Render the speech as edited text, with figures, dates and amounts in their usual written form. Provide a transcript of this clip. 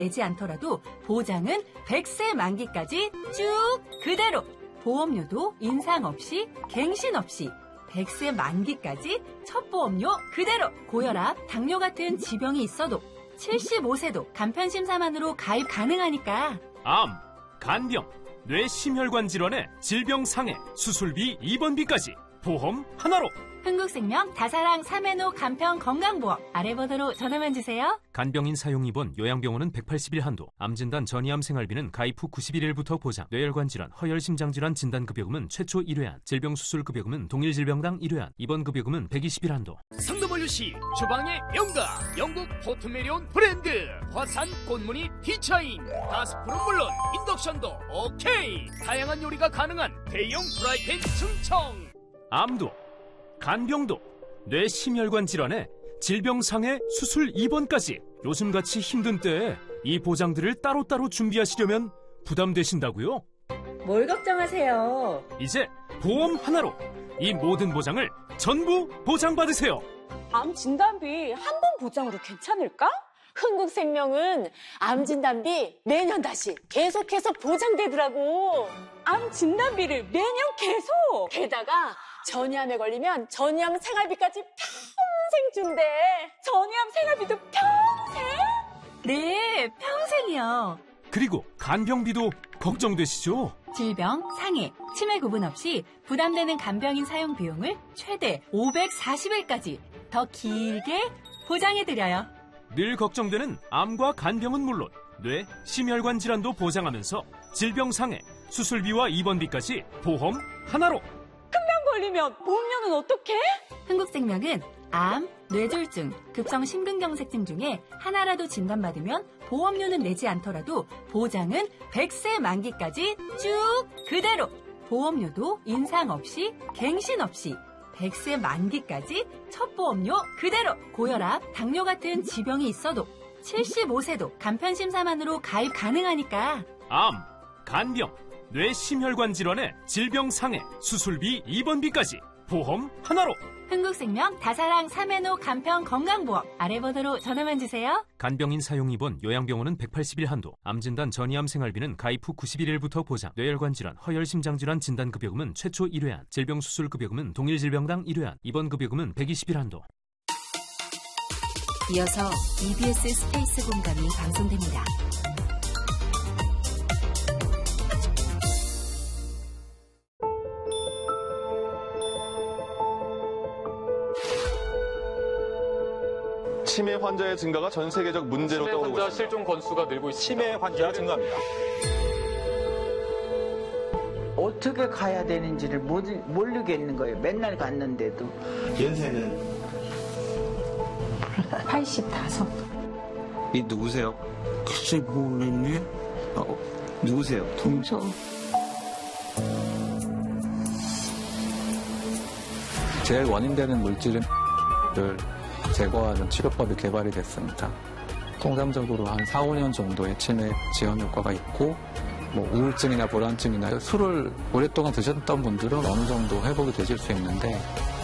내지 않더라도 보장은 100세 만기까지 쭉 그대로. 보험료도 인상 없이 갱신 없이 100세 만기까지 첫 보험료 그대로. 고혈압, 당뇨 같은 지병이 있어도 75세도 간편심사만으로 가입 가능하니까. 암, 간병, 뇌심혈관 질환의 질병상해, 수술비, 입원비까지 보험 하나로. 흥국생명 다사랑 3회노 간편 건강보험 아래 번호로 전화만 주세요. 간병인 사용 입원 요양병원은 180일 한도. 암진단 전이암 생활비는 가입 후 91일부터 보장. 뇌혈관 질환, 허혈 심장 질환 진단 급여금은 최초 1회안. 질병 수술 급여금은 동일 질병당 1회안. 입원 급여금은 120일 한도. 성도물류시 주방의 명가 영국 포트메리온 브랜드 화산 꽃무늬 티차인 가스불은 물론 인덕션도 오케이. 다양한 요리가 가능한 대형 프라이팬 충청. 암도, 간병도, 뇌심혈관 질환에 질병상해 수술 입원까지 요즘같이 힘든 때에 이 보장들을 따로따로 준비하시려면 부담되신다고요? 뭘 걱정하세요? 이제 보험 하나로 이 모든 보장을 전부 보장받으세요. 암 진단비 한 번 보장으로 괜찮을까? 흥국생명은 암 진단비 매년 다시 계속해서 보장되더라고. 암 진단비를 매년 계속. 게다가 전이암에 걸리면 전이암 생활비까지 평생 준대. 전이암 생활비도 평생? 네, 평생이요. 그리고 간병비도 걱정되시죠? 질병, 상해, 치매 구분 없이 부담되는 간병인 사용 비용을 최대 540일까지 더 길게 보장해드려요. 늘 걱정되는 암과 간병은 물론 뇌, 심혈관 질환도 보장하면서 질병상해, 수술비와 입원비까지 보험 하나로. 큰병 걸리면 보험료는 어떻게? 흥국생명은 암, 뇌졸중, 급성 심근경색증 중에 하나라도 진단받으면 보험료는 내지 않더라도 보장은 100세 만기까지 쭉 그대로. 보험료도 인상 없이 갱신 없이 100세 만기까지 첫 보험료 그대로. 고혈압, 당뇨 같은 지병이 있어도 75세도 간편심사만으로 가입 가능하니까. 암, 간병, 뇌심혈관 질환의 질병상해, 수술비, 입원비까지 보험 하나로. 흥국생명 다사랑 3회노 간편 건강보험 아래 번호로 전화만 주세요. 간병인 사용 입원 요양병원은 180일 한도. 암진단 전이암 생활비는 가입 후 91일부터 보장. 뇌혈관 질환, 허혈 심장 질환 진단 급여금은 최초 1회안. 질병 수술 급여금은 동일 질병당 1회안. 입원 급여금은 120일 한도. 이어서 EBS 스페이스 공감이 방송됩니다. 치매 환자의 증가가 전 세계적 문제로 떠오르고 있습니다. 치매 환자 실종 건수가 늘고 있습니다. 치매 환자 증가합니다. 어떻게 가야 되는지를 모르겠는 거예요. 맨날 갔는데도. 연세는 85. 이 누구세요? 글쎄 모르겠네. 누구세요? 동서. 제일 원인되는 물질을 제거하는 치료법이 개발이 됐습니다. 통상적으로 한 4, 5년 정도의 치매 지연 효과가 있고 우울증이나 불안증이나 술을 오랫동안 드셨던 분들은 어느 정도 회복이 되실 수 있는데